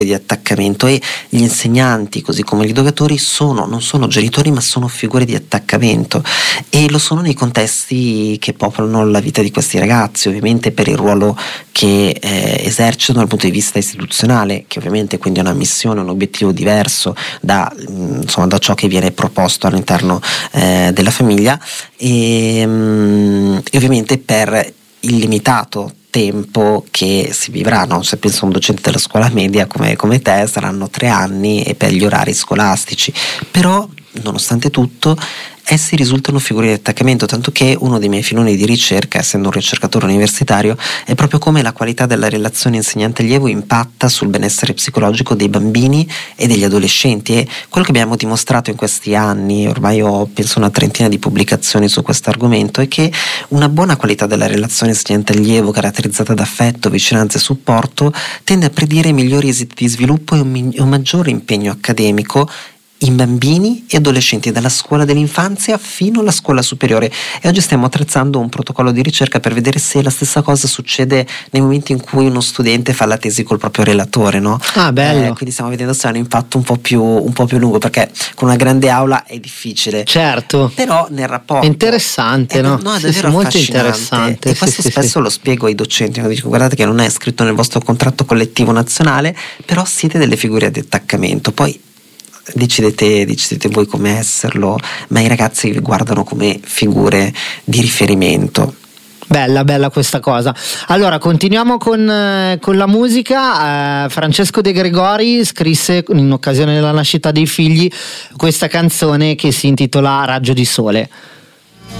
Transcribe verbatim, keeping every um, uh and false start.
di attaccamento, e gli insegnanti così come gli educatori sono, non sono genitori ma sono figure di attaccamento, e lo sono nei contesti che popolano la vita di questi ragazzi, ovviamente per il ruolo che eh, esercitano dal punto di vista istituzionale, che ovviamente quindi è una missione, un obiettivo diverso da, insomma, da ciò che viene proposto all'interno eh, della famiglia, e, um, e ovviamente per il limitato tempo che si vivrà, no? Se penso a un docente della scuola media come, come te, saranno tre anni e per gli orari scolastici, però nonostante tutto essi risultano figure di attaccamento, tanto che uno dei miei filoni di ricerca, essendo un ricercatore universitario, è proprio come la qualità della relazione insegnante-allievo impatta sul benessere psicologico dei bambini e degli adolescenti, e quello che abbiamo dimostrato in questi anni, ormai ho penso una trentina di pubblicazioni su questo argomento, è che una buona qualità della relazione insegnante-allievo caratterizzata da affetto, vicinanza e supporto tende a predire migliori esiti di sviluppo e un, mi- un maggiore impegno accademico in bambini e adolescenti dalla scuola dell'infanzia fino alla scuola superiore, e oggi stiamo attrezzando un protocollo di ricerca per vedere se la stessa cosa succede nei momenti in cui uno studente fa la tesi col proprio relatore, no? Ah, bello. Eh, quindi stiamo vedendo se ha un impatto un po' più un po' più lungo, perché con una grande aula è difficile, certo, però nel rapporto interessante, è, no? no, è Sì, davvero sì, molto affascinante, interessante, e sì, questo sì, spesso sì. lo spiego ai docenti quando dico: guardate che non è scritto nel vostro contratto collettivo nazionale, però siete delle figure di attaccamento, poi decidete, decidete voi come esserlo, ma i ragazzi vi guardano come figure di riferimento. Bella, bella questa cosa. Allora, continuiamo con, eh, con la musica. Eh, Francesco De Gregori scrisse in occasione della nascita dei figli questa canzone che si intitola Raggio di Sole.